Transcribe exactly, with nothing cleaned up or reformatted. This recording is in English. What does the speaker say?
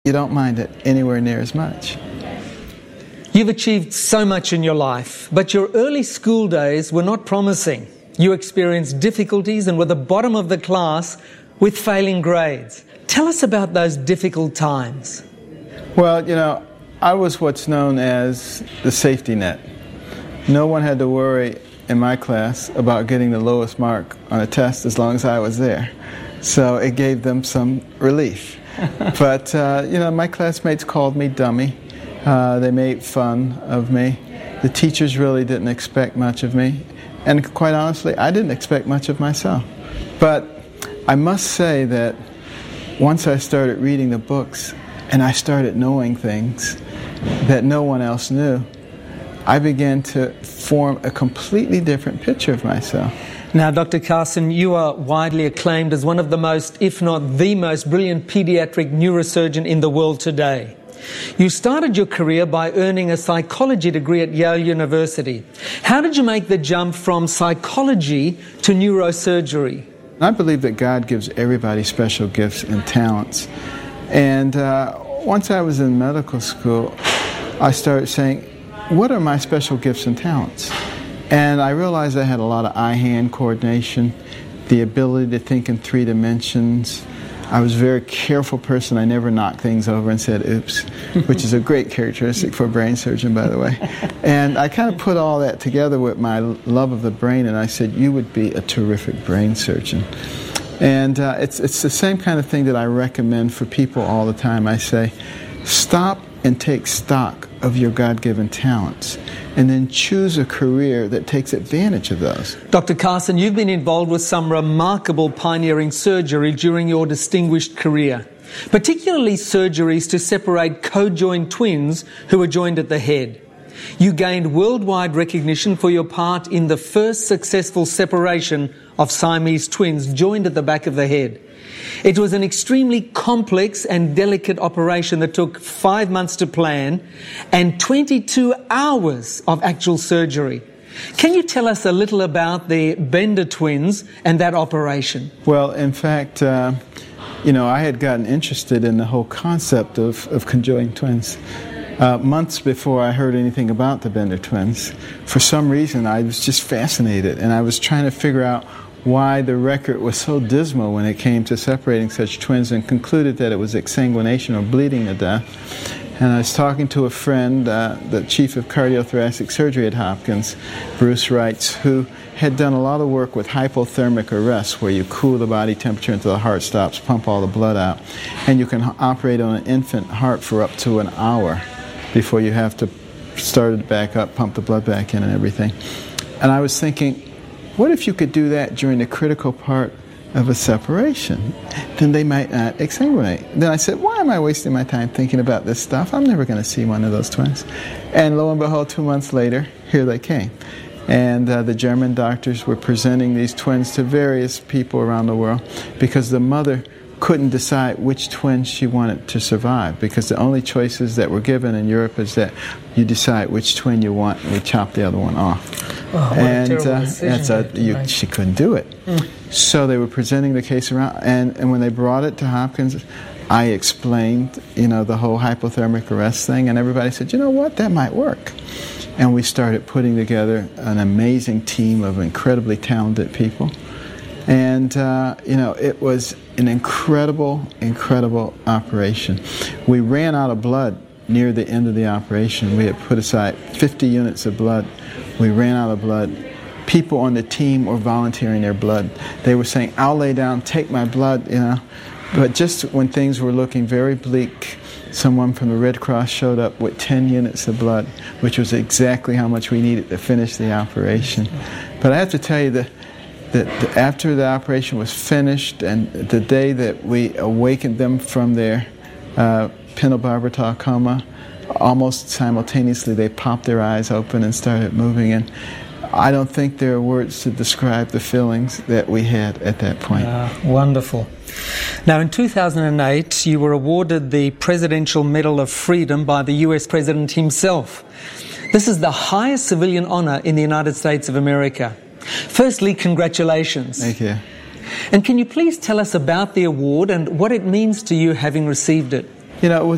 you don't mind it anywhere near as much. You've achieved so much in your life, but your early school days were not promising. You experienced difficulties and were the bottom of the class with failing grades. Tell us about those difficult times. Well, you know, I was what's known as the safety net. No one had to worry in my class about getting the lowest mark on a test as long as I was there. So it gave them some relief. But, uh, you know, my classmates called me dummy. Uh, they made fun of me. The teachers really didn't expect much of me. And quite honestly, I didn't expect much of myself. But I must say that once I started reading the books and I started knowing things that no one else knew, I began to form a completely different picture of myself. Now, Doctor Carson, you are widely acclaimed as one of the most, if not the most brilliant pediatric neurosurgeon in the world today. You started your career by earning a psychology degree at Yale University. How did you make the jump from psychology to neurosurgery? I believe that God gives everybody special gifts and talents. And uh, once I was in medical school, I started saying, what are my special gifts and talents? And I realized I had a lot of eye-hand coordination, the ability to think in three dimensions. I was a very careful person. I never knocked things over and said, oops, which is a great characteristic for a brain surgeon, by the way. And I kind of put all that together with my love of the brain, and I said, you would be a terrific brain surgeon. And uh, it's, it's the same kind of thing that I recommend for people all the time. I say, stop and take stock of your God-given talents, and then choose a career that takes advantage of those. Doctor Carson, you've been involved with some remarkable pioneering surgery during your distinguished career, particularly surgeries to separate co-joined twins who were joined at the head. You gained worldwide recognition for your part in the first successful separation of Siamese twins joined at the back of the head. It was an extremely complex and delicate operation that took five months to plan and twenty-two hours of actual surgery. Can you tell us a little about the Bender twins and that operation? Well, in fact, uh, you know, I had gotten interested in the whole concept of, of conjoined twins. Uh, months before I heard anything about the Bender twins, for some reason I was just fascinated, and I was trying to figure out why the record was so dismal when it came to separating such twins, and concluded that it was exsanguination or bleeding to death. And I was talking to a friend, uh, the chief of cardiothoracic surgery at Hopkins, Bruce Wrights, who had done a lot of work with hypothermic arrest, where you cool the body temperature until the heart stops, pump all the blood out, and you can operate on an infant heart for up to an hour before you have to start it back up, pump the blood back in and everything. And I was thinking, what if you could do that during the critical part of a separation? Then they might not exsanguinate. Then I said, why am I wasting my time thinking about this stuff? I'm never going to see one of those twins. And lo and behold, two months later, here they came. And uh, the German doctors were presenting these twins to various people around the world because the mother couldn't decide which twins she wanted to survive, because the only choices that were given in Europe is that you decide which twin you want and we chop the other one off. Oh, what and a terrible uh, decision. that's a, you, she couldn't do it. Mm. So they were presenting the case around, and, and when they brought it to Hopkins, I explained, you know, the whole hypothermic arrest thing, and everybody said, you know what, that might work. And we started putting together an amazing team of incredibly talented people. And, uh, you know, it was an incredible, incredible operation. We ran out of blood near the end of the operation. We had put aside fifty units of blood. We ran out of blood. People on the team were volunteering their blood. They were saying, I'll lay down, take my blood, you know. But just when things were looking very bleak, someone from the Red Cross showed up with ten units of blood, which was exactly how much we needed to finish the operation. But I have to tell you that that after the operation was finished, and the day that we awakened them from their uh, pentobarbital coma, almost simultaneously they popped their eyes open and started moving. And I don't think there are words to describe the feelings that we had at that point. Uh, wonderful. Now, in two thousand eight, you were awarded the Presidential Medal of Freedom by the U S President himself. This is the highest civilian honor in the United States of America. Firstly, congratulations. Thank you. And can you please tell us about the award and what it means to you having received it? You know, it was